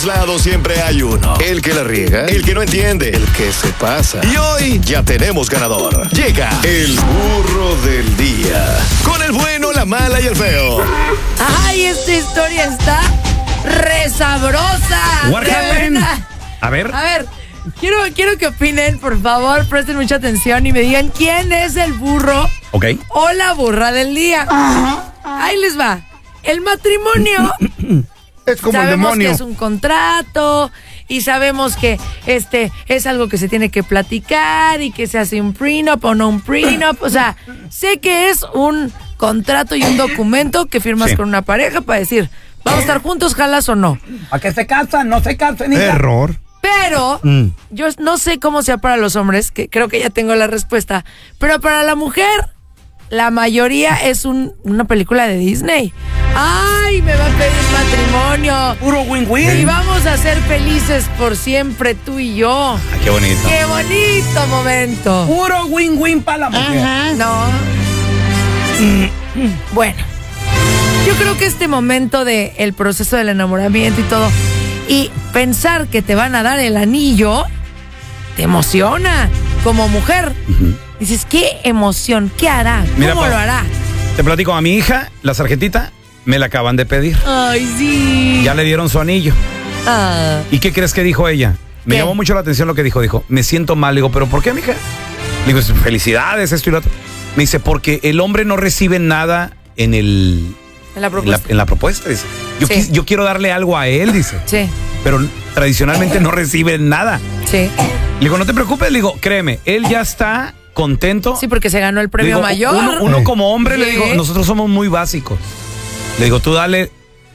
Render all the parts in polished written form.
Lado siempre hay uno. El que la riega, el que no entiende, el que se pasa. Y hoy ya tenemos ganador. Llega el burro del día. Con el bueno, la mala y el feo. Ay, esta historia está re sabrosa. What happened? A ver, quiero que opinen, por favor, presten mucha atención y me digan quién es el burro ok. o la burra del día. Ahí les va. El matrimonio Es como el sabemos demonio. que es un contrato y sabemos que es algo que se tiene que platicar y que se hace un prenup o no un prenup. O sea, sé que es un contrato y un documento que firmas con una pareja para decir, ¿vamos a estar juntos, jalas o no? ¿A qué se casan? No se casan. Error. Pero yo no sé cómo sea para los hombres, que creo que ya tengo la respuesta, pero para la mujer, la mayoría es una película de Disney. ¡Ay, me va a pedir matrimonio! Puro win-win. Y vamos a ser felices por siempre, tú y yo. Ah, qué bonito. ¡Qué bonito momento! Puro win-win para la mujer. No. Bueno, yo creo que este momento del proceso del enamoramiento y todo, y pensar que te van a dar el anillo, te emociona como mujer. Dices, qué emoción, ¿qué hará? Mira, ¿Cómo Pau, lo hará? Te platico, a mi hija, la sargentita, me la acaban de pedir. Ay, sí. Ya le dieron su anillo. Ah. ¿Y qué crees que dijo ella? Me ¿Qué? llamó mucho la atención lo que dijo. Dijo, me siento mal. Le digo, ¿pero por qué, mija? Le digo, felicidades, esto y lo otro. Me dice, porque el hombre no recibe nada en En la propuesta. en la propuesta. Dice, Sí. yo quiero darle algo a él, dice. Sí, Pero tradicionalmente no recibe nada. sí. Le digo, no te preocupes. Le digo, créeme, él ya está contento. Sí, porque se ganó el Le premio digo, mayor. Uno como hombre, le Sí. digo, nosotros somos muy básicos. Le digo, tú dale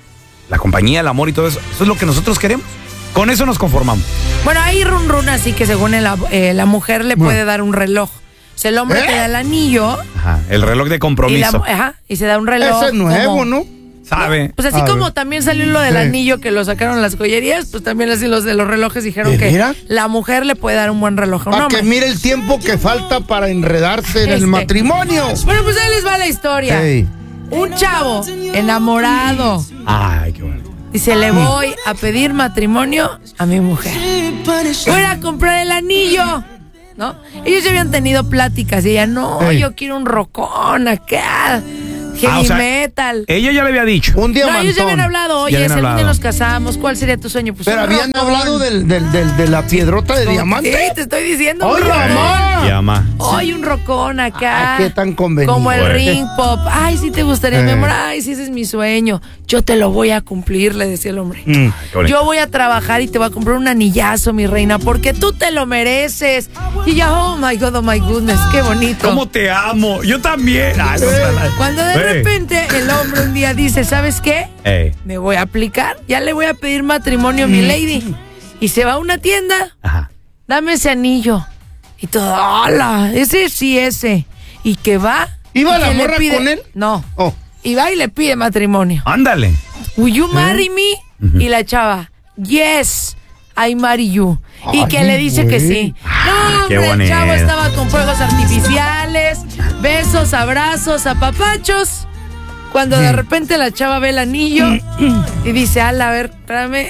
la compañía, el amor y todo eso. Eso es lo que nosotros queremos. Con eso nos conformamos. Bueno, hay run así que según la mujer le puede dar un reloj. O sea, el hombre te da el anillo Ajá, el reloj de compromiso. y se da un reloj. Ese es nuevo, como- ¿no? ¿Sabe? Pues así A como ver. también salió lo del Sí. anillo que lo sacaron las joyerías, pues también así los de los relojes dijeron ¿De que veras? la mujer le puede dar un buen reloj a un Para hombre. que mire el tiempo que falta para enredarse en el matrimonio. Bueno, pues ahí les va la historia. Ey. Un chavo enamorado Ay, qué bueno. dice, le voy a pedir matrimonio a mi mujer. Voy a ir a comprar el anillo, ¿no? Ellos ya habían tenido pláticas y ella, no, Ey. yo quiero un rocón acá, heavy o sea, metal. Ella ya le había dicho. Un No, diamantón. ellos ya habían hablado, oye, Ya habían si algún día hablado. nos casamos, ¿cuál sería tu sueño? Pues Pero un habían rocón. hablado de la piedrota de Sí, diamante. te estoy diciendo. ¡Ay, un rocón. mamá! Llama. Ay, un rocón acá. Ay, qué tan conveniente. Como el Güey. ring pop. Ay, sí te gustaría, mi amor. Ay, sí, ese es mi sueño. Yo te lo voy a cumplir, le decía el hombre. Qué bonito. Yo voy a trabajar y te voy a comprar un anillazo, mi reina, porque tú te lo mereces. Y ella, oh my goodness, qué bonito. ¿Cómo te amo? Yo también. Ay, no, Cuando de Ey. repente el hombre un día dice, ¿sabes qué? Ey. Me voy a aplicar, ya le voy a pedir matrimonio a mi lady. Y se va a una tienda, Ajá. dame ese anillo. Y todo, hola, ese sí, ese. Y que va. ¿Iba y la que le morra pide- con él? No. Oh. Y va y le pide matrimonio. Ándale. Will you marry me? Y la chava, yes, I marry you. Y Ay, que le dice que güey. sí. No, qué hombre, el chavo bonito. estaba con fuegos artificiales, besos, abrazos, apapachos. Cuando de repente la chava ve el anillo y dice, ala, a ver, espérame.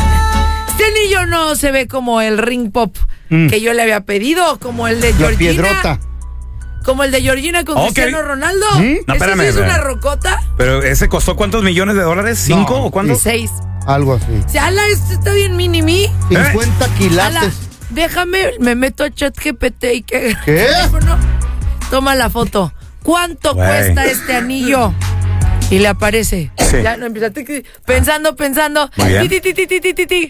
Este anillo no se ve como el ring pop que yo le había pedido, como el de La Georgina. piedrota. Como el de Georgina con Ok. Cristiano Ronaldo. No, ¿Ese espérame, sí es una espérame. rocota? Pero ese costó ¿cuántos millones de dólares? ¿5 No, o cuánto? 6. Algo así. O sea, ala, este está bien mini-mi. 50 Ala, quilates. déjame, me meto a ChatGPT y que... ¿Qué? teléfono. Toma la foto. ¿Cuánto Güey. cuesta este anillo? Y le aparece. Sí. Ya no empieza. Pensando. Muy bien. Ti.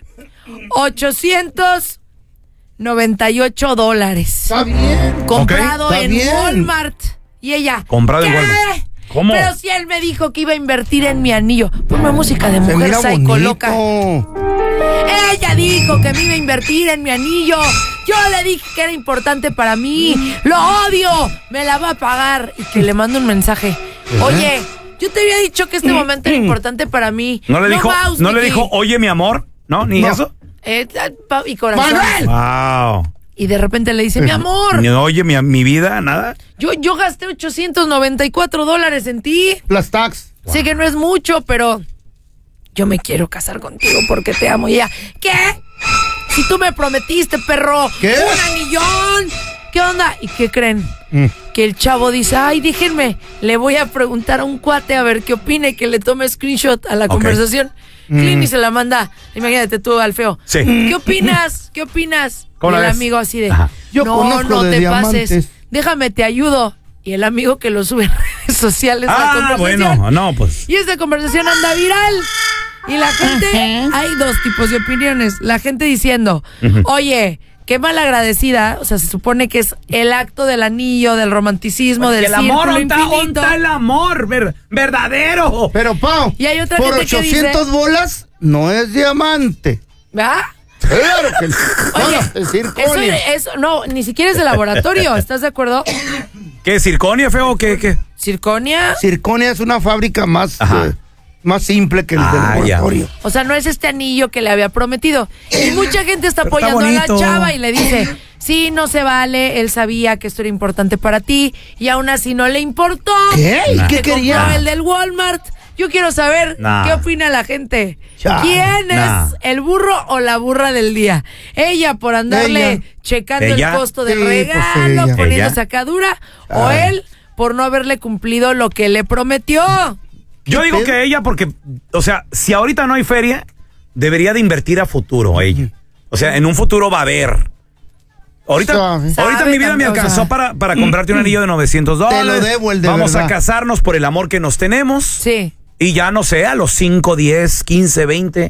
$898. Está bien. Comprado Está en bien. Walmart. Y ella. Comprado en ¿qué? Walmart. ¿Cómo? Pero si él me dijo que iba a invertir en mi anillo. Ponme música de Se mujer mira psycho bonito. loca. Ella dijo que me iba a invertir en mi anillo. Yo le dije que era importante para mí. Lo odio. Me la va a pagar. Y que le mando un mensaje. Oye, yo te había dicho que este momento era importante para mí. ¿No le dijo, mouse, no le Mickey. dijo, oye, mi amor? ¿No? ¿Ni No. eso? Y corazón. ¡Manuel! Wow. Y de repente le dice, mi amor, Ni oye, mi vida, nada. yo gasté $894 en ti. Las tax. Sé que no es mucho, pero yo me quiero casar contigo porque te amo. Y ella, ¿qué? Si tú me prometiste, perro, ¿Qué? un anillón. ¿Qué onda? ¿Y qué creen? Que el chavo dice, ay, déjenme, le voy a preguntar a un cuate a ver qué opina y que le tome screenshot a la conversación. Clint y se la manda, imagínate tú, al feo. Sí. ¿Qué opinas? ¿Qué opinas? Y ¿Cómo la el ves? amigo así de, Yo conozco no de te diamantes. pases, déjame, te ayudo. Y el amigo que lo sube en redes sociales la conversación. Bueno, no, pues. Y esta conversación anda viral. Y la gente, hay dos tipos de opiniones. La gente diciendo, oye, qué mal agradecida. O sea, se supone que es el acto del anillo, del romanticismo, del el amor, círculo infinito. ¿onta el amor verdadero? Pero, Pau, Y hay otra por gente que 800 dice, bolas no es diamante. ¿verdad? Claro que Oye, es circonio. eso, no, ni siquiera es de laboratorio. ¿Estás de acuerdo? ¿Qué, circonia, feo? ¿Qué? Circonia. Circonia es una fábrica más Ajá. más simple que el del Ah, ya. laboratorio. O sea, no es este anillo que le había prometido. Y mucha gente está Pero está apoyando a la bonito. chava y le dice, sí, no se vale, él sabía que esto era importante para ti y aún así no le importó. ¿Qué? ¿Y Nah. qué Se quería? compró el del Walmart. Yo quiero saber Nah. qué opina la gente. Chale. ¿Quién Nah. es el burro o la burra del día? Ella por andarle Ella. checando Ella. el costo del Sí, pues regalo, ella. poniendo Ella. sacadura, o Ay. él por no haberle cumplido lo que le prometió. Yo digo que ella porque, o sea, si ahorita no hay feria, debería de invertir a futuro ella. O sea, en un futuro va a haber. Ahorita Sabe mi vida me tanto, alcanzó o sea. para comprarte un anillo de $900. Te lo debo, el de Vamos verdad. a casarnos por el amor que nos tenemos. Sí. Y ya no sé, a los 5, 10, 15, 20,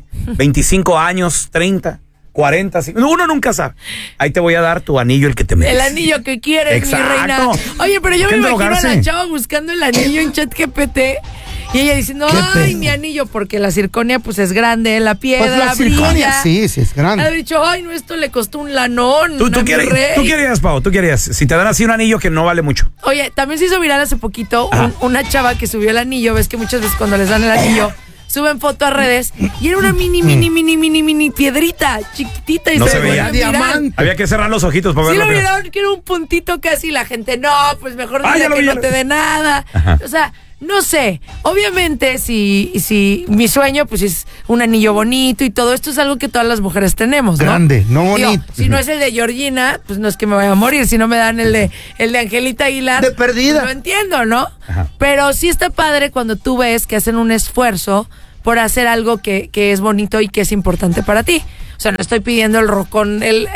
25 años, 30, 40. Uno nunca sabe. Ahí te voy a dar tu anillo, el que te mereces. El anillo que quieres, Exacto. mi reina. Oye, pero yo ¿Por me qué imagino a endrogarse? la chava buscando el anillo en ChatGPT y ella diciendo, ¿Qué ay, pedo? mi anillo, porque la circonia pues es grande, la piedra Pues la brilla. circonia, sí es Ha grande. dicho, ay, no, esto le costó un lanón. ¿Tú a mi rey". querías, Pau? ¿Tú querías? Si te dan así un anillo que no vale mucho. Oye, también se hizo viral hace poquito Ajá. una chava que subió el anillo. Ves que muchas veces cuando les dan el anillo suben foto a redes y era una mini piedrita chiquitita y No se se veía. volvió viral. Diamante. Había que cerrar los ojitos para Sí verlo. lo pero- vieron, que era un puntito casi, la gente, no, pues mejor Ah, dile ya lo que vi, no ya te lo vi. dé nada. Ajá. O sea, no sé, obviamente si mi sueño pues es un anillo bonito y todo esto es algo que todas las mujeres tenemos, ¿no? Grande, no Digo, bonito. si no es el de Georgina, pues no es que me vaya a morir, si no me dan el de Angelita Aguilar. De perdida. Lo entiendo, ¿no? Ajá. Pero sí está padre cuando tú ves que hacen un esfuerzo por hacer algo que es bonito y que es importante para ti. O sea, no estoy pidiendo el rocón, el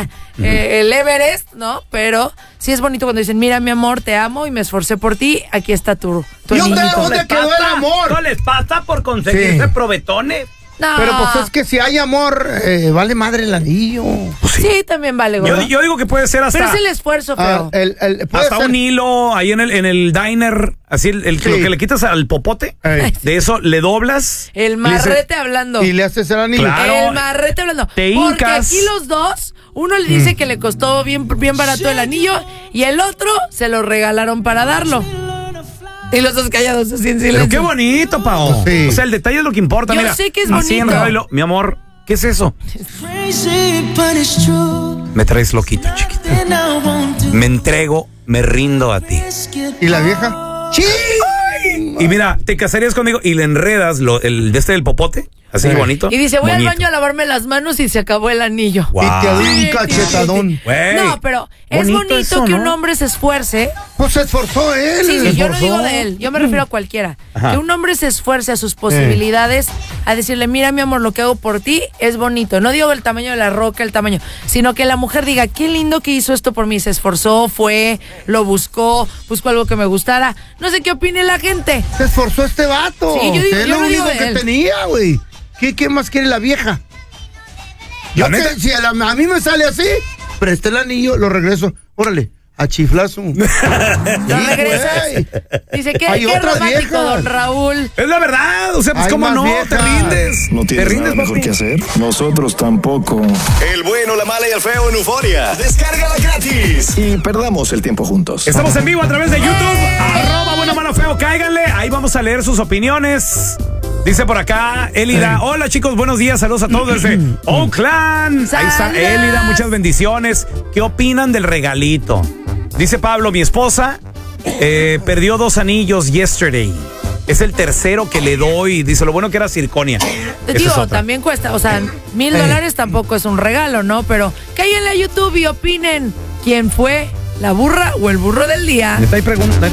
Everest, ¿no? Pero sí es bonito cuando dicen, mira, mi amor, te amo y me esforcé por ti, aquí está tu ¿Y anillito. dónde quedó el amor? No les pasa por conseguirse Sí. probetones. No. Pero pues es que si hay amor, vale madre el anillo. Sí, también vale, gordo. Yo digo que puede ser hasta, Pero es el esfuerzo, Ah, feo. puede hasta ser- un hilo ahí en el diner, así Sí. lo que le quitas al popote. Ey. De eso le doblas. El le dices- marrete hablando. Y le haces el anillo. Claro. El marrete hablando. Te Porque hincas. aquí los dos, uno le dice que le costó bien barato el anillo y el otro se lo regalaron para darlo. Y los dos callados así en silencio. Pero qué bonito, Pao. Sí. O sea, el detalle es lo que importa. Yo Mira, sé que es así bonito. enredado, mi amor, ¿qué es eso? Me traes loquito, chiquita. Me entrego, me rindo a ti. ¿Y la vieja? ¡Sí! Y mira, te casarías conmigo y le enredas el de este del popote, así bonito. Y dice, voy bonito. al baño a lavarme las manos y se acabó el anillo. Guau. Y te doy Sí, un cachetadón. Güey, No, pero es bonito eso, que ¿no? un hombre se esfuerce. Pues se esforzó él. Sí, se yo no esforzó. digo de él, yo me refiero a cualquiera. Ajá. Que un hombre se esfuerce a sus posibilidades, a decirle, mira mi amor, lo que hago por ti es bonito. No digo el tamaño de la roca, el tamaño, sino que la mujer diga, qué lindo que hizo esto por mí. Se esforzó, fue, lo buscó algo que me gustara. No sé qué opine la gente. Se esforzó este vato. Sí, yo digo- Es yo lo no digo único de que él. tenía, güey. ¿Qué más quiere la vieja? Yo La que, neta. si a mí me sale así, presté el anillo, lo regreso. Órale, a chiflazo. Lo regresas. güey. Dice, Hay qué otras romántico, viejas. don Raúl. Es la verdad, o sea, pues Hay cómo más no, viejas. te rindes. ¿No te tienes rindes, nada mejor papi. que hacer? Nosotros tampoco. El bueno, la mala y el feo en Euforia. Descárgala gratis. Y perdamos el tiempo juntos. Estamos en vivo a través de YouTube, @bueno, malo, feo, cáiganle, ahí vamos a leer sus opiniones. Dice por acá Elida, hola chicos, buenos días, saludos a todos desde Oakland. Ahí está Saludos. Elida, muchas bendiciones. ¿Qué opinan del regalito? Dice Pablo, mi esposa perdió 2 anillos yesterday. Es el tercero que le doy. Dice, lo bueno que era circonia. Te Esa digo, es otra. también cuesta, o sea, $1,000 tampoco es un regalo, ¿no? Pero cállenle a YouTube y opinen quién fue la burra o el burro del día. Neta, hay preguntas.